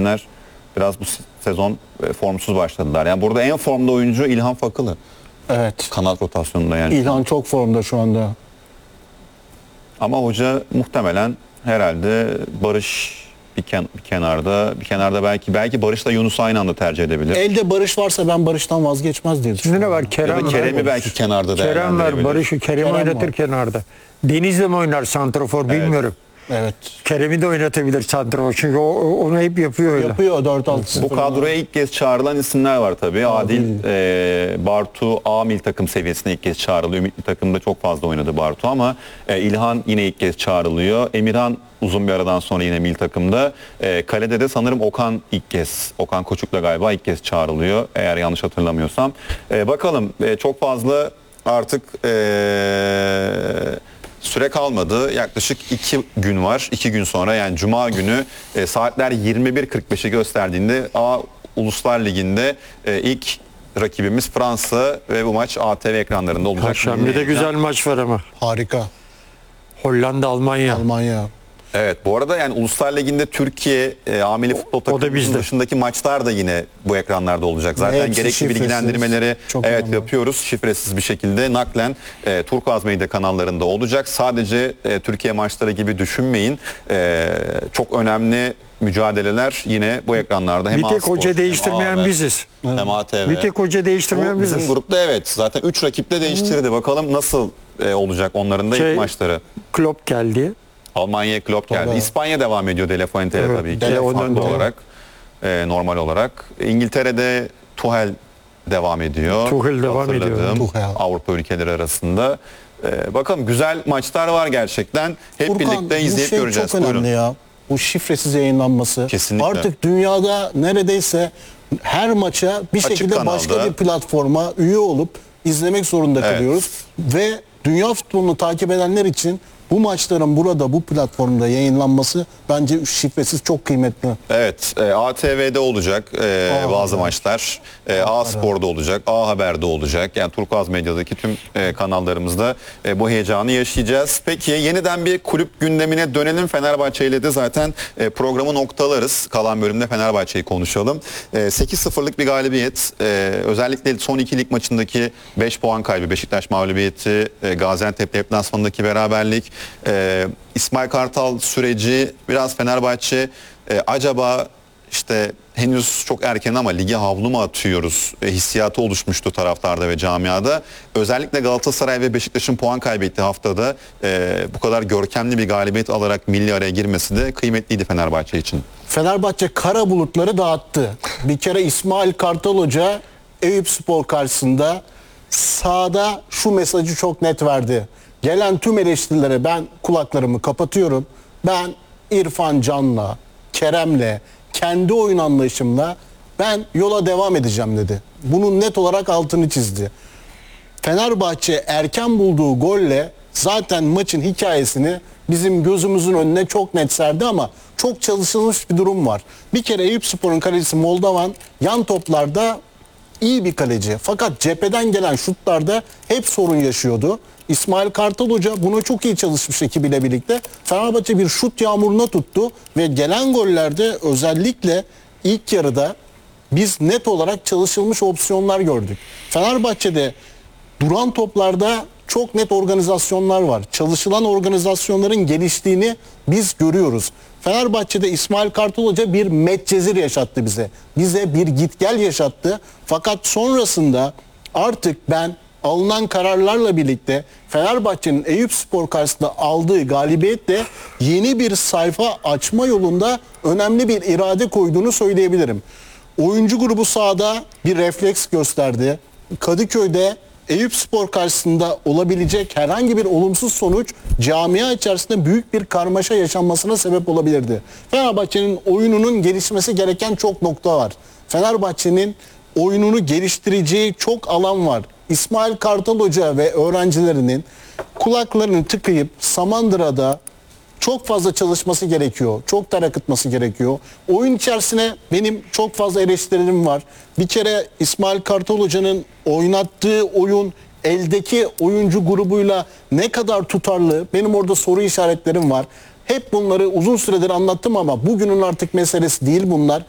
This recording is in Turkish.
isimler biraz bu sezon formsuz başladılar. Yani burada en formda oyuncu İlhan Fakılı. Evet. Kanat rotasyonunda yani. İlhan çok formda şu anda. Ama hoca muhtemelen herhalde Barış bir kenarda belki Barış'la Yunus'u aynı anda tercih edebilir. Elde Barış varsa ben Barış'tan vazgeçmez diye Şimdi düşünüyorum. ne var? Ya Kerem da Kerem'i var. belki kenarda Kerem var. değerlendirebilir. Barış'ı Kerem'i Kerem oynatır var. kenarda. Deniz'le mi oynar santrafor bilmiyorum. Evet. Kerem'i de oynatabilir santrafor. Çünkü onu hep yapıyor öyle. Yapıyor 4-6-0. Bu kadroya ilk kez çağrılan isimler var tabii. Adil, Bartu A milli takım seviyesine ilk kez çağrılıyor. Ümit milli takımda çok fazla oynadı Bartu ama İlhan yine ilk kez çağrılıyor. Emirhan uzun bir aradan sonra yine milli takımda. Kalede de sanırım Okan Koçuk'la galiba ilk kez çağrılıyor. Eğer yanlış hatırlamıyorsam. Bakalım çok fazla artık süre kalmadı. Yaklaşık 2 gün var. 2 gün sonra yani Cuma günü saatler 21.45'i gösterdiğinde Uluslar Ligi'nde ilk rakibimiz Fransa ve bu maç ATV ekranlarında olacak. Perşembe'de güzel maç var ama. Harika. Hollanda, Almanya. Almanya. Evet, bu arada yani Uluslar Ligi'nde Türkiye Ameli Futbol takımının dışındaki maçlar da yine bu ekranlarda olacak. Zaten Hepsi gerekli şifresiz. bilgilendirmeleri Çok önemli. yapıyoruz. Şifresiz bir şekilde naklen Turkuaz Medya kanallarında olacak. Sadece Türkiye maçları gibi düşünmeyin. Çok önemli mücadeleler yine bu ekranlarda. Hem Bir tek A-Spor, hoca hem değiştirmeyen A-Haber, biziz. hem ATV. Bir tek hoca değiştirmeyen Bu bizim biziz. grupta evet. Zaten 3 rakip de değiştirdi. Bakalım nasıl olacak onların da ilk maçları. Klopp geldi. Almanya'ya Klopp geldi. Tabii. İspanya devam ediyor De La Fuente'ye Evet, tabii ki. De La Farklı Fuente. olarak. Normal olarak. İngiltere'de Tuchel devam ediyor. Tuchel devam Hatırladığım ediyor. Tuchel. Avrupa ülkeleri arasında. Bakalım güzel maçlar var gerçekten. Hep Furkan, birlikte izleyip bu şey göreceğiz. çok önemli Buyurun. ya. Bu şifresiz yayınlanması. Kesinlikle. Artık dünyada neredeyse her maça bir şekilde kanalda. başka bir platforma üye olup izlemek zorunda Evet. kalıyoruz. Ve dünya futbolunu takip edenler için bu maçların burada bu platformda yayınlanması bence şifresiz çok kıymetli. Evet, ATV'de olacak bazı maçlar. A-Spor'da olacak, A-Haber'de olacak. Yani Turkuaz Medya'daki tüm kanallarımızda bu heyecanı yaşayacağız. Peki yeniden bir kulüp gündemine dönelim. Fenerbahçe ile de zaten programı noktalarız. Kalan bölümde Fenerbahçe'yi konuşalım. 8-0'lık bir galibiyet. Özellikle son 2 lig maçındaki 5 puan kaybı, Beşiktaş mağlubiyeti, Gaziantep deplasmanındaki beraberlik, İsmail Kartal süreci biraz Fenerbahçe acaba işte henüz çok erken ama lige havlu mu atıyoruz hissiyatı oluşmuştu taraftarda ve camiada. Özellikle Galatasaray ve Beşiktaş'ın puan kaybettiği haftada bu kadar görkemli bir galibiyet alarak milli araya girmesi de kıymetliydi Fenerbahçe için. Fenerbahçe kara bulutları dağıttı. Bir kere İsmail Kartal Hoca Eyüpspor karşısında sahada şu mesajı çok net verdi. Gelen tüm eleştirilere ben kulaklarımı kapatıyorum. Ben İrfan Can'la, Kerem'le, kendi oyun anlayışımla ben yola devam edeceğim dedi. Bunun net olarak altını çizdi. Fenerbahçe erken bulduğu golle zaten maçın hikayesini bizim gözümüzün önüne çok net serdi ama çok çalışılmış bir durum var. Bir kere Eyüpspor'un kalecisi Moldovan yan toplarda iyi bir kaleci. Fakat cepheden gelen şutlarda hep sorun yaşıyordu. İsmail Kartal Hoca buna çok iyi çalışmış ekibiyle birlikte. Fenerbahçe bir şut yağmuruna tuttu ve gelen gollerde özellikle ilk yarıda biz net olarak çalışılmış opsiyonlar gördük. Fenerbahçe'de duran toplarda çok net organizasyonlar var. Çalışılan organizasyonların geliştiğini biz görüyoruz. Fenerbahçe'de İsmail Kartal Hoca bir Medcezir yaşattı bize. Bize bir git gel yaşattı. Fakat sonrasında artık ben alınan kararlarla birlikte Fenerbahçe'nin Eyüpspor karşısında aldığı galibiyetle yeni bir sayfa açma yolunda önemli bir irade koyduğunu söyleyebilirim. Oyuncu grubu sahada bir refleks gösterdi. Kadıköy'de Eyüpspor karşısında olabilecek herhangi bir olumsuz sonuç camia içerisinde büyük bir karmaşa yaşanmasına sebep olabilirdi. Fenerbahçe'nin oyununun gelişmesi gereken çok nokta var. Fenerbahçe'nin oyununu geliştireceği çok alan var. İsmail Kartal Hoca ve öğrencilerinin kulaklarını tıkayıp Samandıra'da çok fazla çalışması gerekiyor. Çok ter akıtması gerekiyor. Oyun içerisine benim çok fazla eleştirilerim var. Bir kere İsmail Kartal Hoca'nın oynattığı oyun eldeki oyuncu grubuyla ne kadar tutarlı, benim orada soru işaretlerim var. Hep bunları uzun süredir anlattım ama bugünün artık meselesi değil bunlar.